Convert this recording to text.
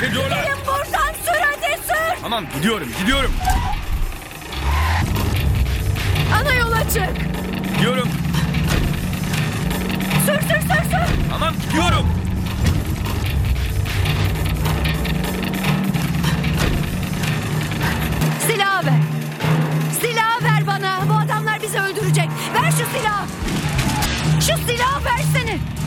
ateş ediyorlar. Gidelim buradan, sür hadi sür. Tamam gidiyorum. Ana yola çık. Gidiyorum. Sür. Tamam gidiyorum. Silahı ver. Silahı ver bana. Bu adamlar bizi öldürecek. Ver şu silahı. Şu silahı versene.